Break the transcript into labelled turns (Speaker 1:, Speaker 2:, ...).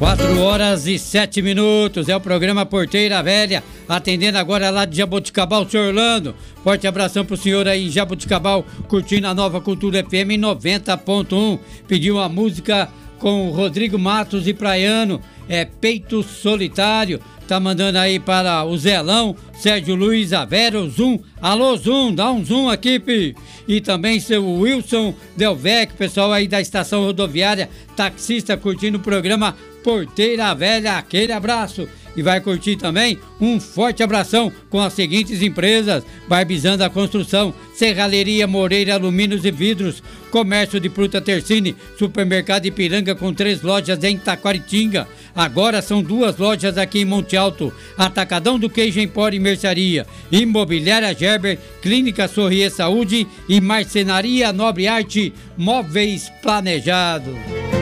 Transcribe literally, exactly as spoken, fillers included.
Speaker 1: Quatro horas e sete minutos, é o programa Porteira Velha, atendendo agora lá de Jaboticabal, senhor Orlando. Forte abração pro senhor aí em Jaboticabal, curtindo a Nova Cultura F M noventa ponto um. Pediu uma música com o Rodrigo Matos e Praiano, é Peito Solitário. Tá mandando aí para o Zelão, Sérgio Luiz, a Vera, o Zoom. Alô, Zoom, dá um zoom aqui, pi. E também seu Wilson Delvec, pessoal aí da estação rodoviária, taxista curtindo o programa Porteira Velha, aquele abraço. E vai curtir também um forte abração com as seguintes empresas: Barbizando a Construção, Serralheria Moreira Alumínios e Vidros, Comércio de Fruta Tercine, Supermercado Ipiranga com três lojas em Taquaritinga. Agora são duas lojas aqui em Monte Alto, Atacadão do Queijo Empório e Mercearia, Imobiliária Gerber, Clínica Sorrier Saúde e Marcenaria Nobre Arte Móveis Planejados.